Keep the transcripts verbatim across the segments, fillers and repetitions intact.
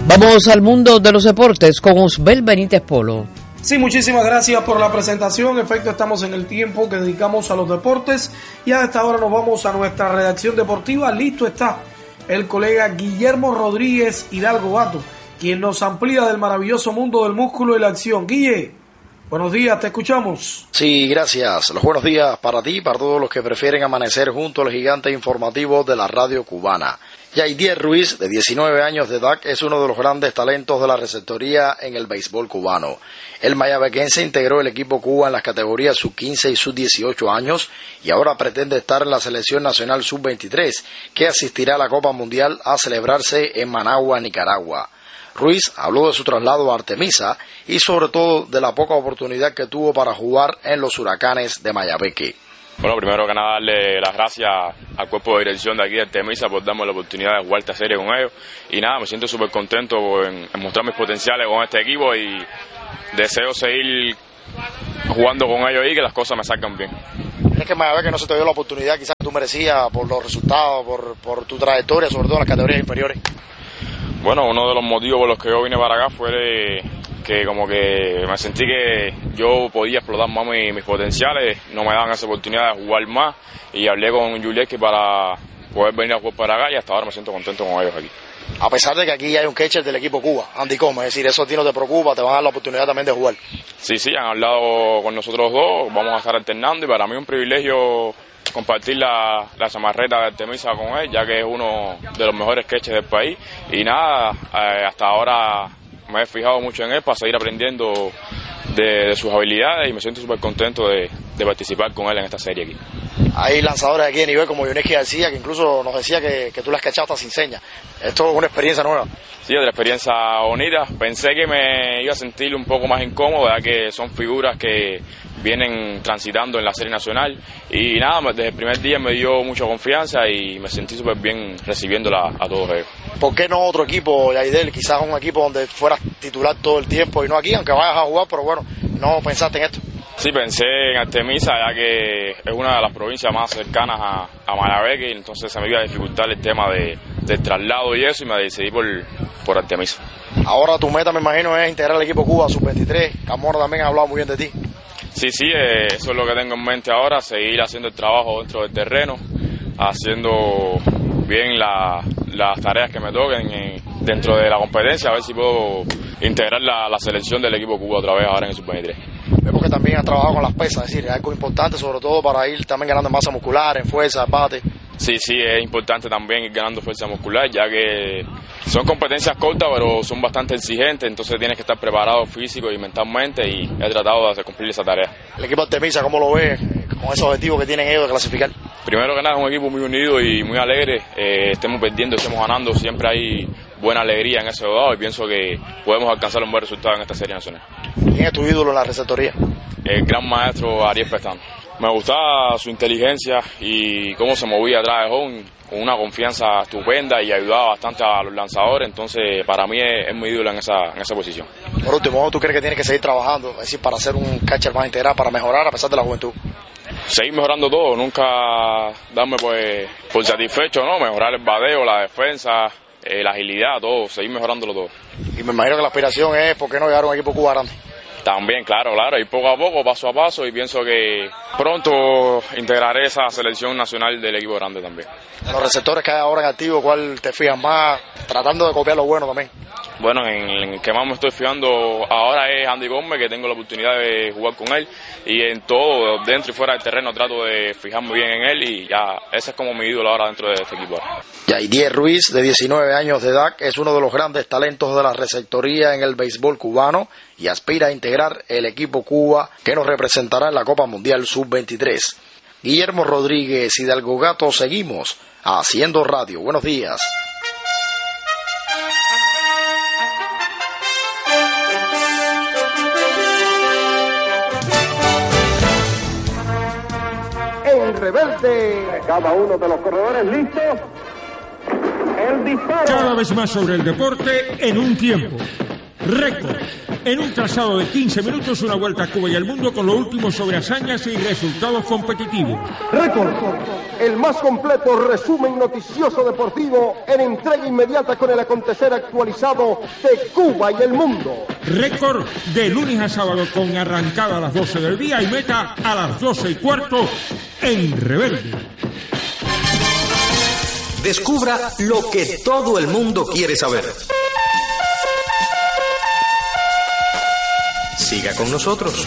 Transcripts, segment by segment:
Vamos al mundo de los deportes con Osbel Benítez Polo. Sí, muchísimas gracias por la presentación. En efecto, estamos en el tiempo que dedicamos a los deportes y a esta hora nos vamos a nuestra redacción deportiva. Listo está el colega Guillermo Rodríguez Hidalgo Gato, quien nos amplía del maravilloso mundo del músculo y la acción. Guille, buenos días, te escuchamos. Sí, gracias. Los buenos días para ti y para todos los que prefieren amanecer junto al gigante informativo de la radio cubana. Yaidier Ruiz, de diecinueve años de edad, es uno de los grandes talentos de la receptoría en el béisbol cubano. El mayabequense integró el equipo Cuba en las categorías sub quince y sub dieciocho años y ahora pretende estar en la selección nacional sub veintitrés, que asistirá a la Copa Mundial a celebrarse en Managua, Nicaragua. Ruiz habló de su traslado a Artemisa y sobre todo de la poca oportunidad que tuvo para jugar en los Huracanes de Mayabeque. Bueno, primero que nada darle las gracias al cuerpo de dirección de aquí de Artemisa por darme la oportunidad de jugar esta serie con ellos. Y nada, me siento súper contento en, en mostrar mis potenciales con este equipo y deseo seguir jugando con ellos y que las cosas me salgan bien. ¿Crees que Mayabeque no se te dio la oportunidad quizás que tú merecías por los resultados, por, por tu trayectoria, sobre todo en las categorías inferiores? Bueno, uno de los motivos por los que yo vine para acá fue de, que como que me sentí que yo podía explotar más mis, mis potenciales, no me daban esa oportunidad de jugar más y hablé con Julietki para poder venir a jugar para acá y hasta ahora me siento contento con ellos aquí. A pesar de que aquí hay un catcher del equipo Cuba, Andy Come, es decir, eso a ti no te preocupa, te van a dar la oportunidad también de jugar. Sí, sí, han hablado con nosotros dos, vamos a estar alternando y para mí es un privilegio compartir la, la chamarreta de Artemisa con él, ya que es uno de los mejores catchers del país y nada, eh, hasta ahora me he fijado mucho en él para seguir aprendiendo de, de sus habilidades y me siento súper contento de, de participar con él en esta serie aquí. Hay lanzadores aquí de nivel como Yoneski García, que incluso nos decía que, que tú le has cachado hasta sin señas. Esto es una experiencia nueva. Sí, es una experiencia bonita. Pensé que me iba a sentir un poco más incómodo, ya que son figuras que vienen transitando en la serie nacional y nada, desde el primer día me dio mucha confianza y me sentí súper bien recibiéndola a todos ellos. ¿Por qué no otro equipo, Yaidier? Quizás un equipo donde fueras titular todo el tiempo y no aquí, aunque vayas a jugar, pero bueno, no pensaste en esto. Sí, pensé en Artemisa, ya que es una de las provincias más cercanas a, a Mayabeque, y entonces se me iba a dificultar el tema de, del traslado y eso, y me decidí por, por Artemisa. Ahora tu meta, me imagino, es integrar el equipo Cuba sub veintitrés. Camora también ha hablado muy bien de ti. Sí, sí, eh, eso es lo que tengo en mente ahora, seguir haciendo el trabajo dentro del terreno, haciendo bien la, las tareas que me toquen eh, dentro de la competencia, a ver si puedo integrar la, la selección del equipo Cuba otra vez ahora en el sub veintitrés. Vemos que también has trabajado con las pesas, es decir, es algo importante sobre todo para ir también ganando en masa muscular, en fuerza, bate. Sí, sí, es importante también ir ganando fuerza muscular, ya que son competencias cortas, pero son bastante exigentes, entonces tienes que estar preparado físico y mentalmente, y he tratado de cumplir esa tarea. ¿El equipo Artemisa cómo lo ves con esos objetivos que tienen ellos de clasificar? Primero que nada es un equipo muy unido y muy alegre, eh, estemos perdiendo, estemos ganando, siempre hay buena alegría en ese lado y pienso que podemos alcanzar un buen resultado en esta serie nacional. ¿Quién es tu ídolo en la receptoría? El gran maestro Ariel Pestano. Me gustaba su inteligencia y cómo se movía atrás de home, con una confianza estupenda y ayudaba bastante a los lanzadores, entonces para mí es, es mi ídolo en esa, en esa posición. Por último, ¿tú crees que tienes que seguir trabajando, es decir, para ser un catcher más integral, para mejorar a pesar de la juventud? Seguir mejorando todo, nunca darme pues por satisfecho, ¿no? Mejorar el bateo, la defensa, eh, la agilidad, todo, seguir mejorándolo todo. Y me imagino que la aspiración es, ¿por qué no llegar a un equipo cubano? También, claro, claro, y poco a poco, paso a paso, y pienso que pronto integraré esa selección nacional del equipo grande también. Los receptores que hay ahora en activo, ¿cuál te fijas más? Tratando de copiar lo bueno también. Bueno, en el que más me estoy fijando ahora es Andy Gómez, que tengo la oportunidad de jugar con él, y en todo, dentro y fuera del terreno, trato de fijarme bien en él, y ya, ese es como mi ídolo ahora dentro de este equipo. Yaidier Ruiz, de diecinueve años de edad, es uno de los grandes talentos de la receptoría en el béisbol cubano y aspira a integrar el equipo Cuba que nos representará en la Copa Mundial sub veintitrés. Guillermo Rodríguez Hidalgo Gato, seguimos haciendo radio. Buenos días. El rebelde. Cada uno de los corredores listos. El disparo. Cada vez más sobre el deporte en un tiempo récord. En un trazado de quince minutos, una vuelta a Cuba y al mundo con lo último sobre hazañas y resultados competitivos. Récord, el más completo resumen noticioso deportivo en entrega inmediata con el acontecer actualizado de Cuba y el mundo. Récord de lunes a sábado con arrancada a las doce del día y meta a las doce y cuarto en Rebelde. Descubra lo que todo el mundo quiere saber. Siga con nosotros.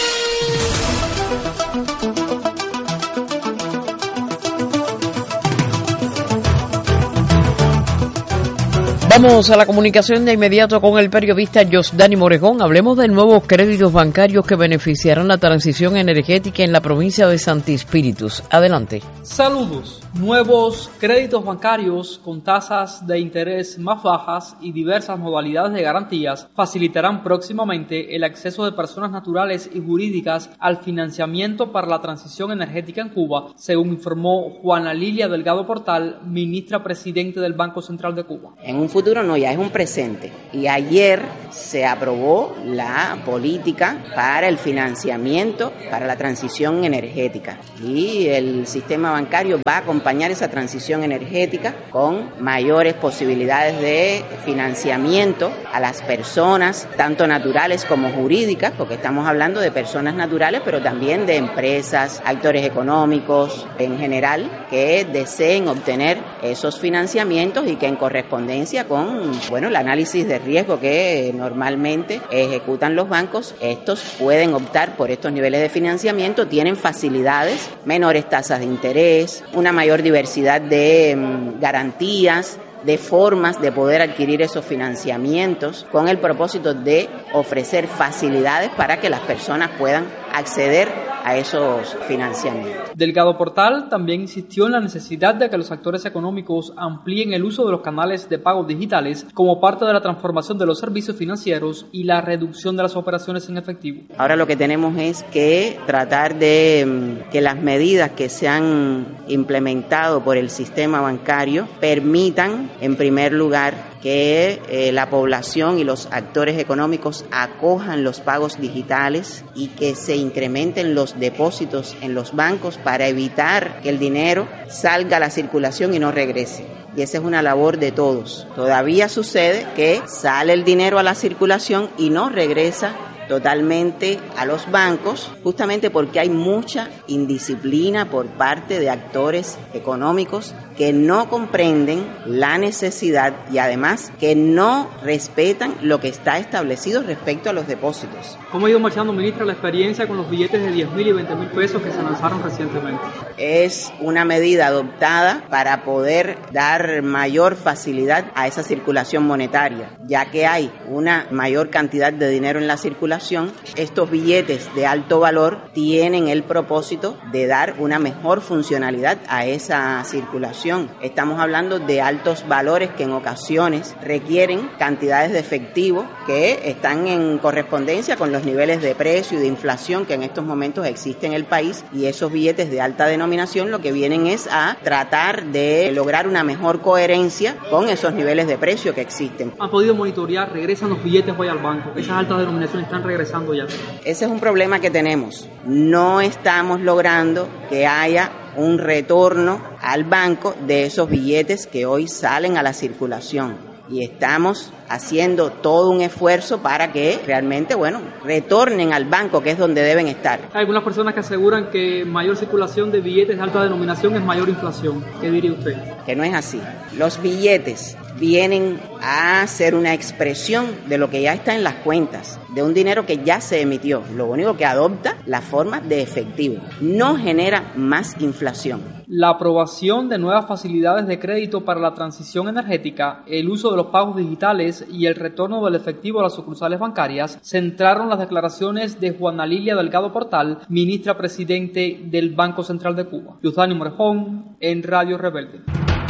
Vamos a la comunicación de inmediato con el periodista Yosdani Morejón. Hablemos de nuevos créditos bancarios que beneficiarán la transición energética en la provincia de Santi Espíritus. Adelante. Saludos. Nuevos créditos bancarios con tasas de interés más bajas y diversas modalidades de garantías facilitarán próximamente el acceso de personas naturales y jurídicas al financiamiento para la transición energética en Cuba, según informó Juana Lilia Delgado Portal, ministra presidente del Banco Central de Cuba. En un futuro no, ya es un presente. Y ayer se aprobó la política para el financiamiento para la transición energética. Y el sistema bancario va a acompañar esa transición energética con mayores posibilidades de financiamiento a las personas, tanto naturales como jurídicas, porque estamos hablando de personas naturales, pero también de empresas, actores económicos en general, que deseen obtener esos financiamientos y que en correspondencia con, bueno, el análisis de riesgo que normalmente ejecutan los bancos, estos pueden optar por estos niveles de financiamiento, tienen facilidades, menores tasas de interés, una mayor diversidad de um, garantías, de formas de poder adquirir esos financiamientos con el propósito de ofrecer facilidades para que las personas puedan acceder a esos financiamientos. Delgado Portal también insistió en la necesidad de que los actores económicos amplíen el uso de los canales de pagos digitales como parte de la transformación de los servicios financieros y la reducción de las operaciones en efectivo. Ahora lo que tenemos es que tratar de que las medidas que se han implementado por el sistema bancario permitan, en primer lugar, que eh, la población y los actores económicos acojan los pagos digitales y que se incrementen los depósitos en los bancos para evitar que el dinero salga a la circulación y no regrese. Y esa es una labor de todos. Todavía sucede que sale el dinero a la circulación y no regresa totalmente a los bancos, justamente porque hay mucha indisciplina por parte de actores económicos que no comprenden la necesidad y además que no respetan lo que está establecido respecto a los depósitos. ¿Cómo ha ido marchando, ministra, la experiencia con los billetes de diez mil y veinte mil pesos que se lanzaron recientemente? Es una medida adoptada para poder dar mayor facilidad a esa circulación monetaria, ya que hay una mayor cantidad de dinero en la circulación. Estos billetes de alto valor tienen el propósito de dar una mejor funcionalidad a esa circulación. Estamos hablando de altos valores que en ocasiones requieren cantidades de efectivo que están en correspondencia con los niveles de precio y de inflación que en estos momentos existen en el país, y esos billetes de alta denominación lo que vienen es a tratar de lograr una mejor coherencia con esos niveles de precio que existen. ¿Han podido monitorear? ¿Regresan los billetes hoy al banco? ¿Esas altas denominaciones están regresando ya? Ese es un problema que tenemos. No estamos logrando que haya un retorno al banco de esos billetes que hoy salen a la circulación. Y estamos haciendo todo un esfuerzo para que realmente, bueno, retornen al banco, que es donde deben estar. Hay algunas personas que aseguran que mayor circulación de billetes de alta denominación es mayor inflación. ¿Qué diría usted? Que no es así. Los billetes vienen a ser una expresión de lo que ya está en las cuentas, de un dinero que ya se emitió. Lo único que adopta la forma de efectivo. No genera más inflación. La aprobación de nuevas facilidades de crédito para la transición energética, el uso de los pagos digitales y el retorno del efectivo a las sucursales bancarias centraron las declaraciones de Juana Lilia Delgado Portal, ministra presidente del Banco Central de Cuba. Yosdani Morejón, en Radio Rebelde.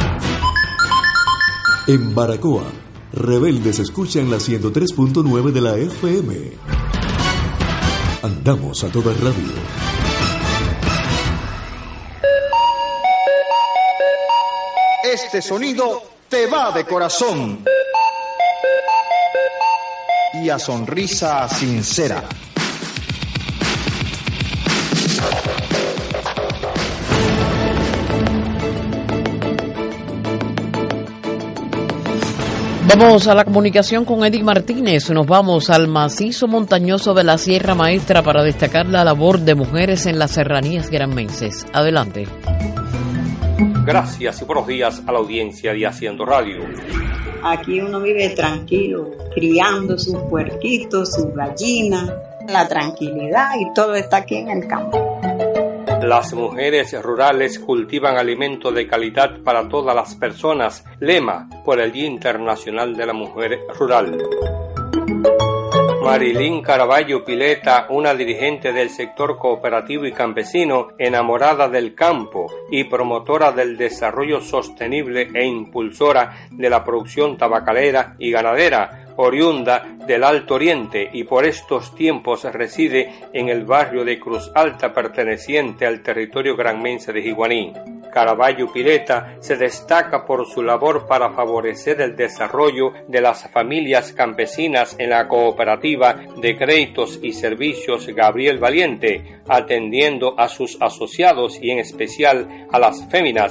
En Baracoa, Rebelde se escucha en la ciento tres punto nueve de la F M. Andamos a toda radio. Este sonido te va de corazón. y a sonrisa sincera. Vamos a la comunicación con Eddie Martínez. Nos vamos al macizo montañoso de la Sierra Maestra para destacar la labor de mujeres en las serranías granmenses. Adelante. Gracias y buenos días a la audiencia de Haciendo Radio. Aquí uno vive tranquilo, criando sus puerquitos, sus gallinas, la tranquilidad y todo está aquí en el campo. Las mujeres rurales cultivan alimentos de calidad para todas las personas. Lema por el Día Internacional de la Mujer Rural. Marilyn Caraballo Pileta, una dirigente del sector cooperativo y campesino, enamorada del campo y promotora del desarrollo sostenible e impulsora de la producción tabacalera y ganadera, oriunda del Alto Oriente y por estos tiempos reside en el barrio de Cruz Alta perteneciente al territorio granmense de Jiguaní. Caraballo Pileta se destaca por su labor para favorecer el desarrollo de las familias campesinas en la cooperativa de créditos y servicios Gabriel Valiente, atendiendo a sus asociados y en especial a las féminas